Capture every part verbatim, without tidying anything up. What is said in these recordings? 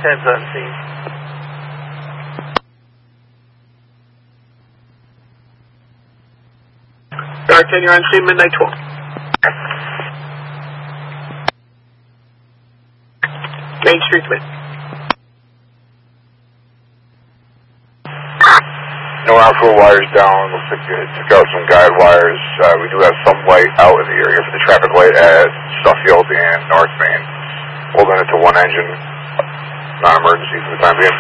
Heads up, scene. Guard ten, you're on scene, midnight twelve. Main Street, mid. No outflow wires down. Looks like you took out some guide wires. Uh, we do have some light out in the area for the traffic light at Suffield and North Main. Holding it to one engine. Non-emergency for the time being.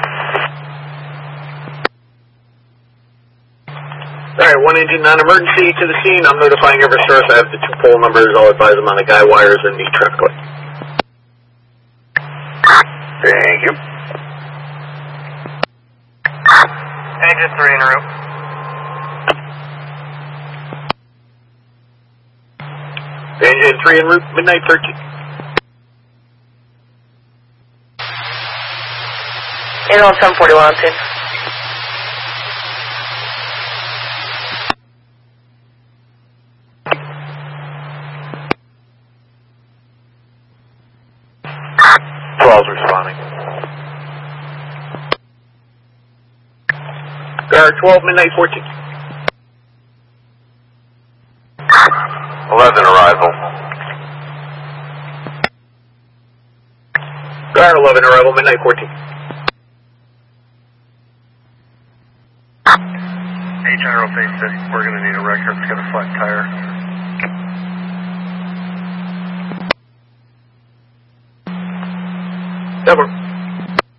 Alright, one engine non-emergency to the scene. I'm notifying Eversource. I have the two pole numbers. I'll advise them on the guide wires and the traffic light. Thank you. Engine three en route. Engine three en route, midnight thirteen. In on seven forty-one on scene. twelve's responding. Guard twelve, midnight fourteen. eleven arrival. Guard eleven arrival, midnight fourteen. Hey, General Phase six, we're going to need a record. It's got a flat tire. Never.